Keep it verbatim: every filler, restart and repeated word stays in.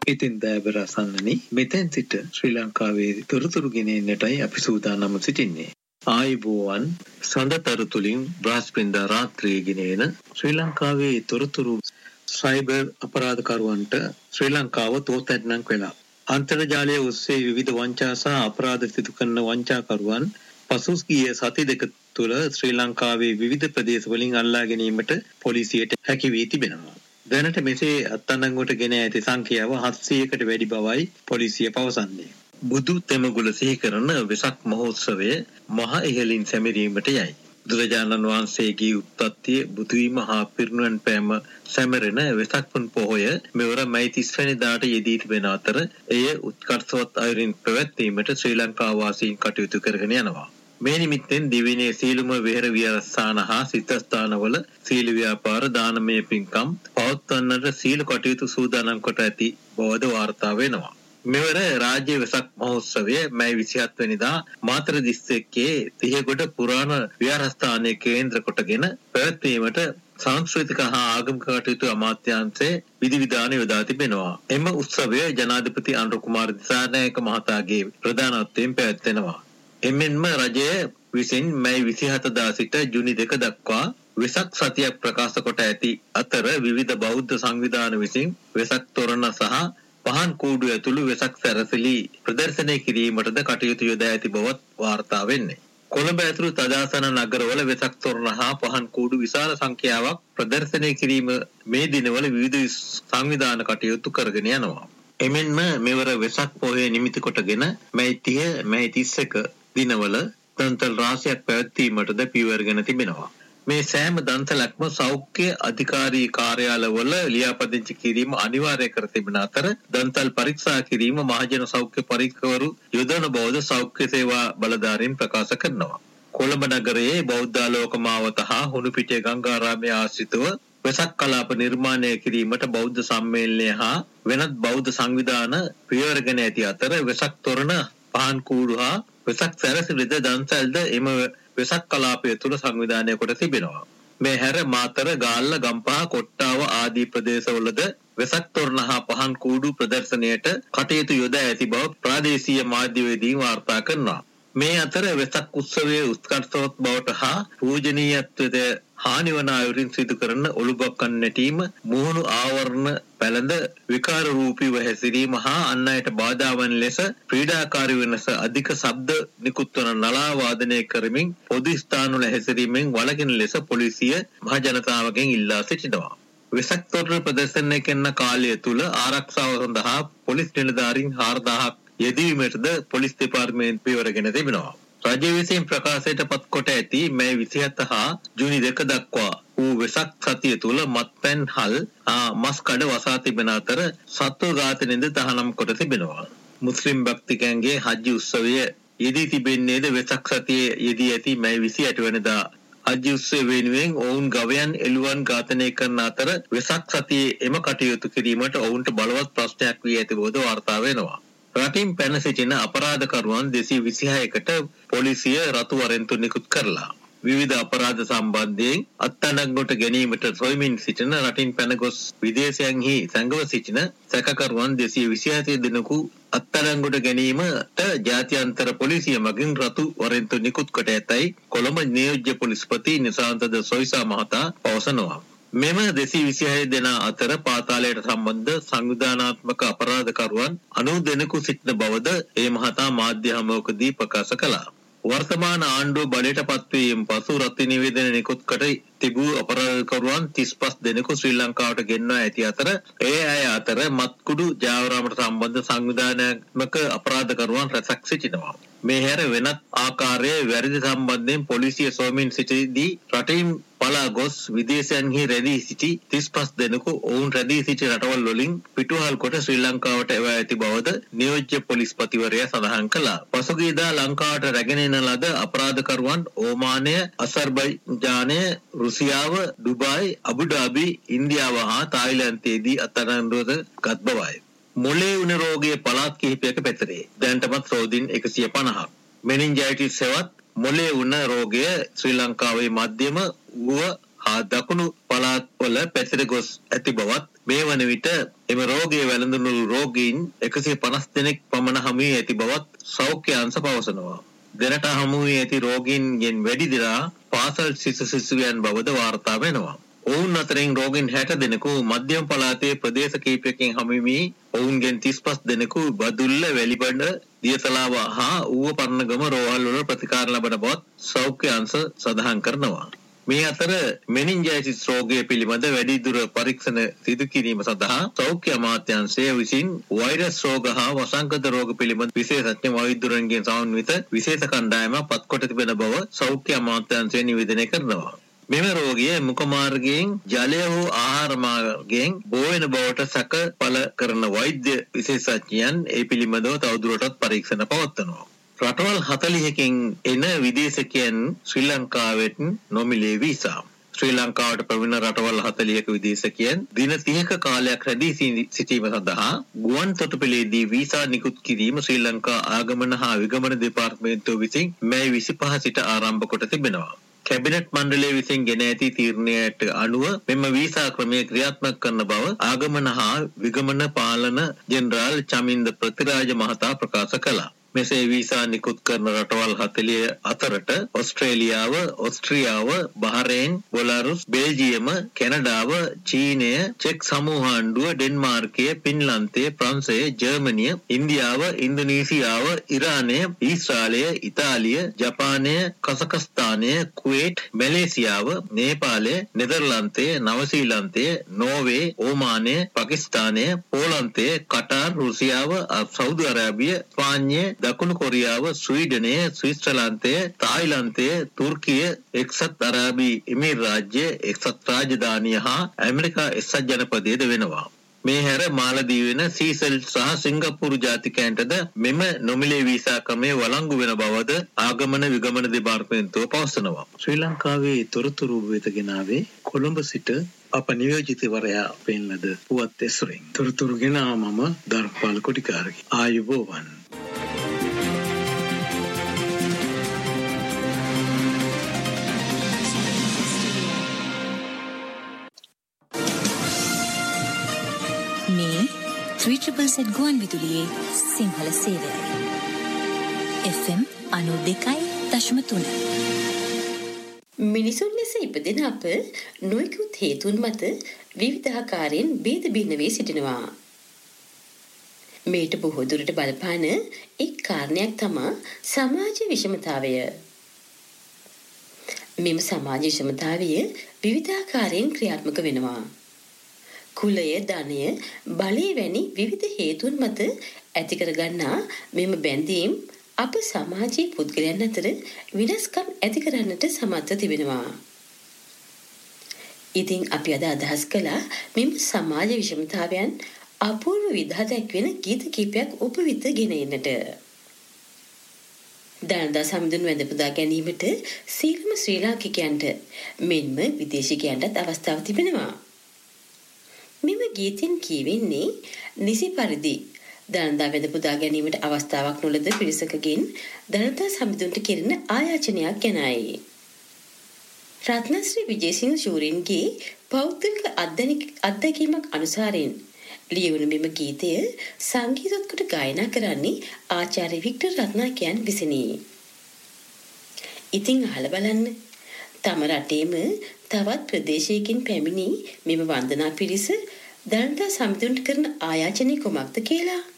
ඉතින් දයබර අසන්නනි මෙතෙන් සිට ශ්‍රී ලංකාවේ තොරතුරු ගෙනෙන්නටයි අපි සූදානම් සිටින්නේ. ආයුබෝවන් සඳතරු තුලින් බ්‍රහස්පතින්දා රාත්‍රියේ ගෙනෙන ශ්‍රී ලංකාවේ තොරතුරු සයිබර් අපරාධකරුවන්ට ශ්‍රී ලංකාව තෝතැන්නක් වෙලා. අන්තර්ජාලය ඔස්සේ විවිධ වංචා සහ අපරාධ සිදු කරන වංචාකරුවන් පසුගිය සති දෙක තුළ ශ්‍රී ලංකාවේ විවිධ ප්‍රදේශවලින් අල්ලා ගැනීමට පොලිසියට හැකි වී තිබෙනවා. දැනට මෙසේ අත්අඩංගුවට ගෙන ඇති සංඛ්‍යාව හත්සියයකට වැඩි බවයි පොලිසිය පවසන්නේ. බුදු තෙමගුල සිහි කරන වෙසක් මහෝත්සවය මහ ඉහළින් සැමරීමට යයි. බුදුරජාණන් වහන්සේගේ උත්පත්තිය බුදුවීම හා පිරිනුවන් පෑම සැමරෙන වෙසක් පුන් පොහොය මෙවර මැයි තිස් වෙනිදාට යෙදී තිබෙන අතර එය උත්කර්ෂවත් අයුරින් පැවැත්වීමට ශ්‍රී ලංකා වාසීන් කටයුතු කරගෙන යනවා. මේ නිමිත්තෙන් දිවිනේ සීලම විහෙර විහාරස්ථාන හා සිතස්ථානවල සීල ව්‍යාපාර දානමය පින්කම් පවත්වන්නට සීල කටයුතු සූදානම් කොට ඇති බවද වාර්තා වෙනවා. මෙවර රාජ්‍ය වෙසක් මහෝත්සවය මැයි විසිහත් වෙනිදා මාතර දිස්ත්‍රික්කයේ තිහගොඩ පුරාණ විහාරස්ථානයේ කේන්ද්‍ර කොටගෙන පැවැත්වීමට සංස්කෘතික හා ආගමික කටයුතු අමාත්‍යාංශයේ විධි විධාන යොදා තිබෙනවා. එම උත්සවය ජනාධිපති අනුර කුමාර දිසානායක මහතාගේ ප්‍රධානත්වයෙන් පැවැත්වෙනවා. එමෙන්ම රජය විසින් මැයි විසිහත දා සිට ජුනි දෙක දක්වා වෙසක් සතියක් ප්‍රකාශ කොට ඇති අතර විවිධ බෞද්ධ සංවිධාන විසින් වෙසක් තොරණ සහ පහන් කූඩු ඇතුළු වෙසක් සැරසිලි ප්‍රදර්ශනය කිරීමටද කටයුතු යොදා ඇති බවත් වාර්තා වෙන්නේ. කොළඹ ඇතුළු තදාසන නගරවල වෙසක් තොරණ හා පහන් කූඩු විශාල සංඛ්‍යාවක් ප්‍රදර්ශනය කිරීම මේ දිනවල විවිධ සංවිධාන කටයුතු කරගෙන යනවා. එමෙන්ම මෙවර වෙසක් පොහොය නිමිති කොටගෙන මැයි තිහ මැයි තිස් එක දිනවල දන්තල් රාශියක් පැවැත්වීමටද පියවරගෙන තිබෙනවා. මේ සෑම දන්තලක්ම සෞඛ්‍ය අධිකාරී කාර්යාලවල ලියාපදිංචි කිරීම අනිවාර්ය කර තිබෙන අතර දන්තල් පරීක්ෂා කිරීම මහජන සෞඛ්‍ය පරීක්ෂකවරු යොදවන බවද සෞඛ්‍ය සේවා බලධාරීන් ප්‍රකාශ කරනවා. කොළඹ නගරයේ බෞද්ධාලෝක මාවත හා හුණුපිටිය ගංගාරාමයේ ආශ්‍රිතව වෙසක් කලාප නිර්මාණය කිරීමට බෞද්ධ සම්මේලනය හා වෙනත් බෞද්ධ සංවිධාන පියවරගෙන ඇති අතර වෙසක් තොරණ පහන් කූඩු හා වෙසක් සැරසිලිද දන්සැල්ද එම වෙසක් කලාපය තුළ සංවිධානය කොට තිබෙනවා. මේ හැර මාතර ගාල්ල ගම්පහ කොට්ටාව ආදී ප්‍රදේශවලද වෙසක් තොරණ හා පහන් කූඩු ප්‍රදර්ශනයට කටයුතු යොදා ඇති බව ප්‍රාදේශීය මාධ්‍යවේදීන් වාර්තා කරනවා. මේ අතර වෙසක් උත්සවයේ උත්කර්ෂවත් බවට හා පූජනීයත්වයට හානි වන අයුරින් සිදු කරන ඔළුබක්කන් නැටීම, මුහුණු ආවරණ පැළඳ විකාර රූපීව හැසිරීම හා අන් අයට බාධා වන ලෙස ක්‍රීඩාකාරී වෙනස අධික ශබ්ද නිකුත් වන නලා වාදනය කරමින් පොදු ස්ථානවල හැසිරීමෙන් වළකින ලෙස පොලිසිය මහ ජනතාවගෙන් ඉල්ලා සිටිනවා. වෙසක් තොරණ ප්‍රදර්ශනය කරන කාලය තුල ආරක්ෂාව සඳහා පොලිස් නිලධාරීන් හාරදාහක් යෙදවීමටද පොලිස් දෙපාර්තමේන්තුව පියවරගෙන තිබෙනවා. රජය විසින් ප්‍රකාශයට පත් කොට ඇති මැයි විසිහත හා ජුනි දෙක දක්වා වූ වෙසක් සතිය තුළ මත්පැන් හල් මස් කඩ වසා තිබෙන අතර සත්ව ඝාතනයද තහනම් කොට තිබෙනවා. මුස්ලිම් භක්තිකයන්ගේ හජ් උත්සවය යෙදී තිබෙන්නේද වෙසක් සතියේ යෙදී ඇති මැයි විසිඅට වෙනිදා හජ් උත්සවය වෙනුවෙන් ඔවුන් ගවයන් එළුවන් ඝාතනය කරන අතර වෙසක් සතියේ එම කටයුතු කිරීමට ඔවුන්ට බලවත් ප්‍රශ්නයක් වී ඇති බවද වාර්තා වෙනවා. රටින් පැන සිටින අපරාධකරුවන් දෙසිය විසිහයකට පොලිසිය රතු වරෙන්තු නිකුත් කරලා විවිධ අපරාධ සම්බන්ධයෙන් අත්අඩංගුවට ගැනීමට සොයමින් සිටින රටින් පැන ගොස් විදේශයන්හි සැඟව සිටින සැකකරුවන් දෙසිය විසිහත දෙනෙකු අත්අඩංගුවට ගැනීමට ජාත්‍යන්තර පොලිසිය මගින් රතු වරෙන්තු නිකුත් කොට ඇතැයි කොළඹ නියෝජ්‍ය පොලිස්පති නිසාන්තද සොයිසා මහතා පවසනවා. මෙම දෙසිය විසිහය දෙනා අතර පාතාලයට සම්බන්ධ සංවිධානාත්මක අපරාධකරුවන් අනූ දෙනෙකු සිටින බවද ඒ මහතා මාධ්‍ය හමුවකදී ප්‍රකාශ කළා. වර්තමාන ආණ්ඩුව බලයට පත්වීම පසු රත්ති නිවේදන නිකුත් කර තිබූ අපරාධකරුවන් තිස් පහ දෙනෙකු ශ්‍රී ලංකාවට ගෙන්වා ඇති අතර ඒ අය අතර මත්කුඩු ජාවාරාමට සම්බන්ධ සංවිධානාත්මක අපරාධකරුවන් රැසක් සිටිනවා. මේ හැර වෙනත් ආකාරයේ වැරදි සම්බන්ධයෙන් පොලිසිය සොයමින් සිටිදී රටින් පලා ගොස් විදේශයන්හි රැඳී සිටි තිස් පහ දෙනෙකු ඔවුන් රැඳී සිටි රටවල් වලින් පිටුවහල් කොට ශ්‍රී ලංකාවට එවා ඇති බවද නියෝජ්‍ය පොලිස්පතිවරයා සඳහන් කළා. පසුගියදා ලංකාවට රැගෙන එන ලද අපරාධකරුවන් ඕමානය, අසර්බයිජානය, රුසියාව, ඩුබායි, අබුඩාබි, ඉන්දියාව හා තායිලන්තයේදී අත්අඩංගුවට ගත් බවයි. මොළේ උණ රෝගයේ පළාත් කිහිපයක පැතිරේ. දැනටමත් රෝදීන් එකසිය පනහක්. මෙනින්ජයිටිස් හෙවත් මොළේ උණ රෝගය ශ්‍රී ලංකාවේ මධ්‍යම ඌව හා දකුණු පළාත්වල පැතිර ගොස් ඇති බවත් මේ වන විට එම රෝගයේ වැළඳුණු රෝගීන් එකසිය පනස් දෙනෙක් පමණ හමු වී ඇති බවත් සෞඛ්‍ය අංශ පවසනවා. දෙරට හමු වී ඇති රෝගීන්ගෙන් වැඩි දෙනා පාසල් සිසු සිසුවියන් බවද වාර්තා වෙනවා. ඔවුන් අතරින් රෝගීන් හැට දෙනෙකු මධ්‍යම පළාතේ ප්‍රදේශ කිහිපයකින් හමු වී ඔවුන්ගෙන් තිස් පහ දෙනෙකු බදුල්ල, වැලිබඩ, දියතලාව හා ඌව පරණගම රෝහල් වල ප්‍රතිකාර ලබන බවත් සෞඛ්‍ය අංශ සඳහන් කරනවා. මේ අතර මෙනින්ජයිටිස් රෝගය පිළිබඳ වැඩිදුර පරීක්ෂණ සිදු කිරීම සඳහා සෞඛ්‍ය අමාත්‍යාංශය විසින් වෛරස් රෝග හා වසංගත රෝග පිළිබඳ විශේෂඥ වෛද්‍යවරුන්ගෙන් සමන්විත විශේෂ කණ්ඩායමක් පත්කොට තිබෙන බව සෞඛ්‍ය අමාත්‍යාංශය නිවේදනය කරනවා. මෙම රෝගය මුඛ මාර්ගයෙන් ජලය හෝ ආහාර මාර්ගයෙන් බෝවෙන බවට සැක පළ කරන වෛද්‍ය විශේෂඥයන් ඒ පිළිබඳව තවදුරටත් පරීක්ෂණ පවත්වනවා. රටවල් හතළිහකින් එන විදේශිකයන් ශ්‍රී ලංකාවට නොමිලේ වීසා. ශ්‍රී ලංකාවට පැමිණ රටවල් හතළිහක විදේශිකයන් දින තිහක කාලයක් රැඳී සිටීම සඳහා ගුවන් තොටුපළේදී වීසා නිකුත් කිරීම ශ්‍රී ලංකා ආගමන හා විගමන දෙපාර්තමේන්තුව විසින් මැයි විසිපහ සිට ආරම්භ කොට තිබෙනවා. කැබිනට් මණ්ඩලය විසින් ගෙන ඇති තීරණයට අනුව මෙම වීසා ක්‍රමය ක්‍රියාත්මක කරන බව ආගමන හා විගමන පාලන ජෙනරාල් චමින්ද ප්‍රතිරාජ මහතා ප්‍රකාශ කළා. මෙසේ වීසා නිකුත් කරන රටවල් හතළිහ අතරට ඔස්ට්‍රේලියාව, ඔස්ට්‍රියාව, බහරේන්, බෙලාරුස්, බෙල්ජියම, කැනඩාව, චීනය, චෙක් සමූහාණ්ඩුව, ඩෙන්මාර්කය, පින්ලන්තය, ප්‍රංසය, ජර්මනිය, ඉන්දියාව, ඉන්දුනීසියාව, ඉරානය, ඊශ්‍රායලය, ඉතාලිය, ජපානය, කසකස්ථානය, කුවේට්, මැලේසියාව, නේපාලය, නෙදර්ලන්තය, නවසීලන්තය, නෝර්වේ, ඕමානය, පාකිස්තානය, පෝලන්තය, කටාර්, රුසියාව, සෞදි අරාබිය, ස්පාඤ්ඤය, දකුණු කොරියාව, ස්වීඩනය, ස්විට්සර්ලන්තය, තායිලන්තය, තුර්කිය, එක්සත් අරාබි එමිරාත් රාජ්‍ය, එක්සත් රාජධානිය හා ඇමරිකා එක්සත් ජනපදයේද වෙනවා. මේ හැර මාලදීව වෙන සීසෙල් සහ සිංගප්පූරු ජාතිකයන්ටද මෙම නොමිලේ වීසා ක්‍රමය වළංගු වෙන බවද ආගමන විගමන දෙපාර්තමේන්තුව පවසනවා. ශ්‍රී ලංකාවේ තොරතුරු වෙත ගෙනාවේ කොළඹ සිට අප නියෝජිතවරයා පෙන්ලද පුවත් ඇසුරින්. තොරතුරු ගෙනා මම ධර්මපාල කොටිකාරකි. ආයුබෝවන්. මේ ත්‍රී ට්‍රිපල් සෙට් ගුවන් විදුලියේ සිංහල සේවයයි. එෆ් එම් අනූ දෙකයි දශම තුන. මිනිසුන් ලෙස ඉපදෙන අප නොයෙකුත් හේතුන් මත විවිධාකාරයෙන් ભેද භින්න වී සිටිනවා. මේට බොහෝ දුරට බලපාන එක් කාරණයක් තමයි සමාජ විෂමතාවය. මෙම සමාජ විෂමතාවය විවිධාකාරයෙන් ක්‍රියාත්මක වෙනවා. කුලය, ධනය, බලය වැනි විවිධ හේතුන් මත ඇති කරගන්නා මෙම බැඳීම් අප සමාජයේ පුද්ගලයන් අතර විනාශකම් ඇති කරන්නට සමර්ථ තිබෙනවා. ඉතින් අපි අද අදහස් කළා මෙම සමාජ විෂමතාවයන් අපූර්ව විදහා දැක්වෙන ගීත කීපයක් ඔබ වෙත ගෙන එන්නට. දනදා සමුදුන් වැඳ පුදා ගැනීමට සීලම ශ්‍රී ලාංකිකයන්ට මෙන්ම විදේශිකයන්ටත් අවස්ථාව තිබෙනවා. මෙම ගීතෙන් කියවෙන්නේ නිසි පරිදි දනදා වැඳ පුදා ගැනීමට අවස්ථාවක් නොලද පිරිසකගෙන් දනදා සමුදුන්ට කෙරෙන ආයාචනයක් ගැනයි. රත්නශ්‍රී විජේසිංහ ශූරින්ගේ පෞද්ගලික අත්දැකීමක් අනුසාරයෙන් ලියවුණු මෙම ගීතය සංගීතවත් කොට ගායනා කරන්නේ ආචාර්ය වික්ටර් රත්නායකයන් විසිනි. ඉතින් අහලා බලන්න තම රටේම තවත් ප්‍රදේශයකින් පැමිණි මෙම වන්දනා පිරිස දනදා සමිතියට කරන ආයාචනය කොමක්ද කියලා.